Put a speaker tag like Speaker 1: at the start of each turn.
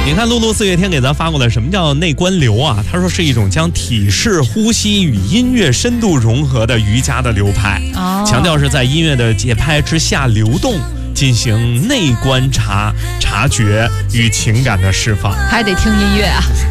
Speaker 1: 你看露露4月天给咱发过来，什么叫内观流啊？他说是一种将体式、呼吸与音乐深度融合的瑜伽的流派，强调是在音乐的节拍之下流动，进行内观察觉与情感的释放，
Speaker 2: 还得听音乐啊。